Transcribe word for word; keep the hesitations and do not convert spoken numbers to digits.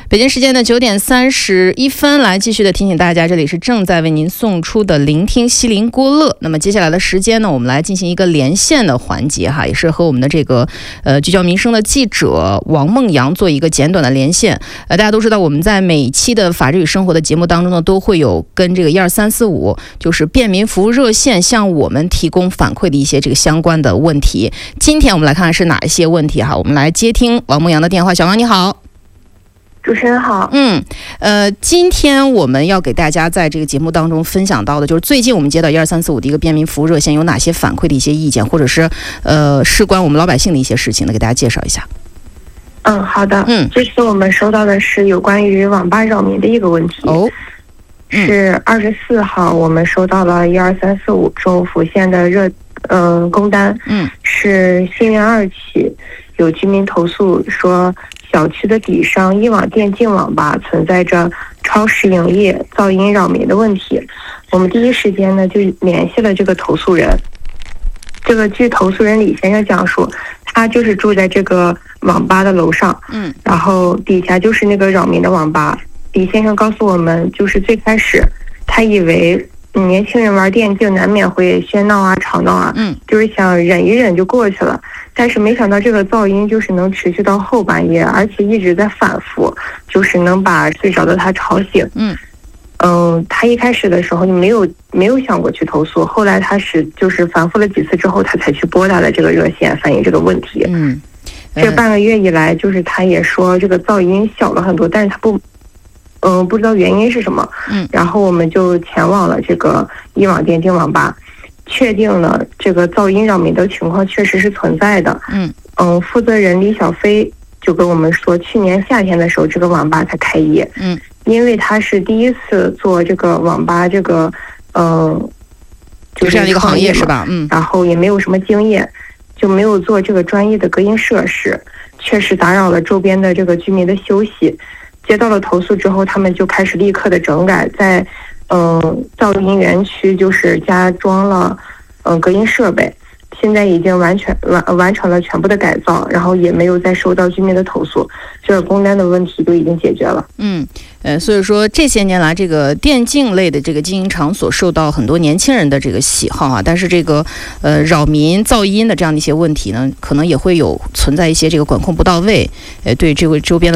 北京时间的九点三十一分，来继续的提醒大家，这里是正在为您送出的聆听西林郭勒。那么接下来的时间呢，我们来进行一个连线的环节哈，也是和我们的这个呃聚焦民生的记者王梦阳做一个简短的连线。呃，大家都知道我们在每一期的法治与生活的节目当中呢，都会有跟这个一二三四五就是便民服务热线向我们提供反馈的一些这个相关的问题。今天我们来看看是哪一些问题哈，我们来接听王梦阳的电话。小王你好。 主持人好。 嗯，呃，今天我们要给大家在这个节目当中分享到的，就是最近我们接到一二三四五的一个便民服务热线有哪些反馈的一些意见，或者是呃事关我们老百姓的一些事情呢，给大家介绍一下。 嗯，好的。 嗯， 这次我们收到的是有关于网吧扰民的一个问题。 哦， 嗯、是二十四号我们收到了一二三四五州府县的热嗯、呃、工单。 嗯， 是新源二期，有居民投诉说。小区的底商一网电竞网吧存在着超时营业、噪音扰民的问题。我们第一时间呢就联系了这个投诉人。这个据投诉人李先生讲述，他就是住在这个网吧的楼上， 嗯， 然后底下就是那个扰民的网吧。李先生告诉我们，就是最开始他以为嗯年轻人玩电竞难免会喧闹啊、吵闹啊， 嗯， 就是想忍一忍就过去了。但是没想到这个噪音就是能持续到后半夜，而且一直在反复，就是能把睡着的他吵醒。 嗯嗯，他一开始的时候就没有没有想过去投诉，后来他是就是反复了几次之后，他才去拨打了这个热线反映这个问题。 嗯， 呃、这半个月以来，就是他也说这个噪音小了很多，但是他不。嗯，不知道原因是什么。 嗯， 然后我们就前往了这个一网电竞网吧，确定了这个噪音扰民的情况确实是存在的。 嗯嗯，负责人李小飞就跟我们说，去年夏天的时候这个网吧才开业。 嗯， 因为他是第一次做这个网吧这个嗯， 就这样一个行业是吧？嗯， 然后也没有什么经验，就没有做这个专业的隔音设施，确实打扰了周边的这个居民的休息。接到了投诉之后，他们就开始立刻的整改，在嗯噪音园区就是加装了嗯隔音设备，现在已经完全完完成了全部的改造，然后也没有再收到居民的投诉，这个工单的问题就已经解决了。 嗯，呃，所以说这些年来，这个电竞类的这个经营场所受到很多年轻人的这个喜好啊，但是这个呃扰民噪音的这样的一些问题呢，可能也会有存在一些这个管控不到位，呃，对这个周边的。